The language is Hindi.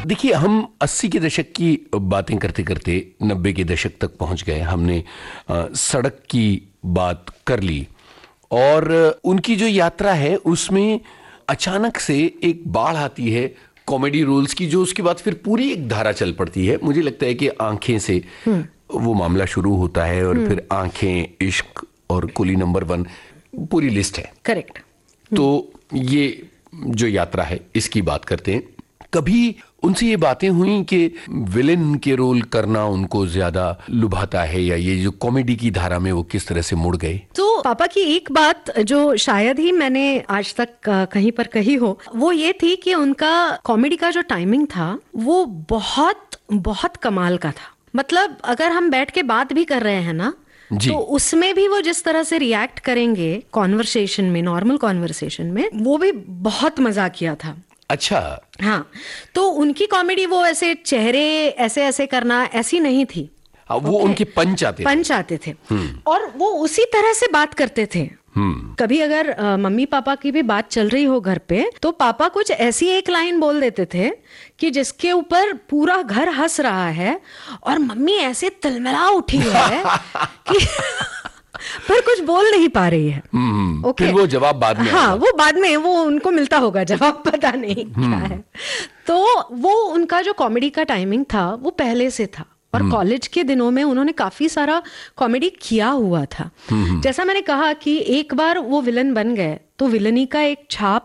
देखिए, हम 80 के दशक की बातें करते करते 90 के दशक तक पहुंच गए। हमने सड़क की बात कर ली और उनकी जो यात्रा है उसमें अचानक से एक बाढ़ आती है कॉमेडी रोल्स की, जो उसके बाद फिर पूरी एक धारा चल पड़ती है। मुझे लगता है कि आंखें से वो मामला शुरू होता है और फिर आंखें, इश्क और कुली नंबर 1, पूरी लिस्ट है। करेक्ट। तो ये जो यात्रा है इसकी बात करते हैं। कभी उनसे ये बातें हुई कि विलेन के रोल करना उनको ज्यादा लुभाता है, या ये जो कॉमेडी की धारा में वो किस तरह से मुड़ गए? तो पापा की एक बात जो शायद ही मैंने आज तक कहीं पर कही हो, वो ये थी कि उनका कॉमेडी का जो टाइमिंग था वो बहुत बहुत कमाल का था। मतलब अगर हम बैठ के बात भी कर रहे हैं ना, तो उसमें भी वो जिस तरह से रिएक्ट करेंगे कॉन्वर्सेशन में, नॉर्मल कॉन्वर्सेशन में, वो भी बहुत मजाकिया था। अच्छा। हाँ, तो उनकी कॉमेडी वो ऐसे चेहरे ऐसे ऐसे करना ऐसी नहीं थी। वो उनके पंच आते थे और वो उसी तरह से बात करते थे। कभी अगर मम्मी पापा की भी बात चल रही हो घर पे, तो पापा कुछ ऐसी एक लाइन बोल देते थे कि जिसके ऊपर पूरा घर हंस रहा है और मम्मी ऐसे तिलमिला उठी है कि पर कुछ बोल नहीं पा रही है। फिर वो जवाब बाद में, हाँ, वो बाद में वो उनको मिलता होगा जवाब, पता नहीं क्या है। तो वो उनका जो कॉमेडी का टाइमिंग था वो पहले से था और कॉलेज के दिनों में उन्होंने काफी सारा कॉमेडी किया हुआ था। जैसा मैंने कहा कि एक बार वो विलन बन गए तो विलनी का एक छाप